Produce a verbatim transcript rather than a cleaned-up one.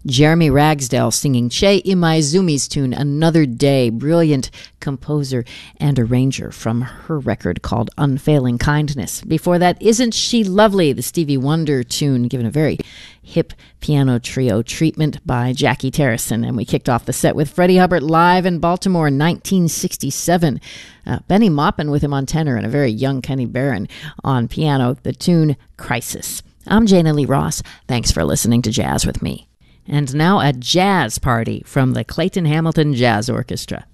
Jeremy Ragsdale singing Che Imaizumi's tune, Another Day. Brilliant composer and arranger from her record called Unfailing Kindness. Before that, Isn't She Lovely, the Stevie Wonder tune, given a very hip piano trio treatment by Jackie Terrison. And we kicked off the set with Freddie Hubbard live in Baltimore in nineteen sixty-seven. Uh, Benny Maupin with him on tenor and a very young Kenny Barron on piano, the tune Crisis. I'm Jana Lee Ross. Thanks for listening to Jazz with me. And now a jazz party from the Clayton Hamilton Jazz Orchestra.